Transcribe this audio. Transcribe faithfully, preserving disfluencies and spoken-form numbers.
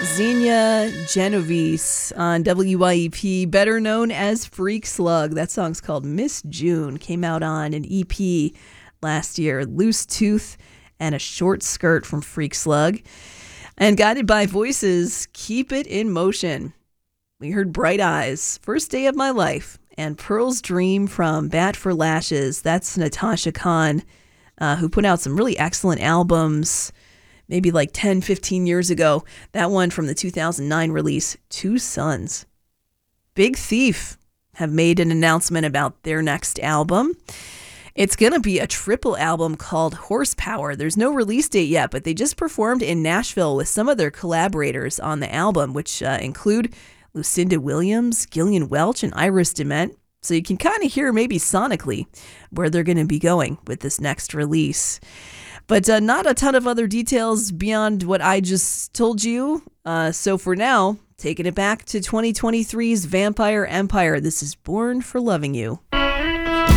Xenia Genovese on W Y E P, better known as Freak Slug. That song's called Miss June. Came out on an E P last year. Loose Tooth and a Short Skirt from Freak Slug. And Guided by Voices, Keep It in Motion. We heard Bright Eyes, First Day of My Life, and Pearl's Dream from Bat for Lashes. That's Natasha Khan, uh, who put out some really excellent albums maybe like ten, fifteen years ago. That one from the two thousand nine release, Two Sons. Big Thief have made an announcement about their next album. It's going to be a triple album called Horsepower. There's no release date yet, but they just performed in Nashville with some of their collaborators on the album, which uh, include Lucinda Williams, Gillian Welch, and Iris DeMent. So you can kind of hear maybe sonically where they're going to be going with this next release. But uh, not a ton of other details beyond what I just told you. Uh, so for now, taking it back to twenty twenty-three's Vampire Empire, this is Born for Loving You.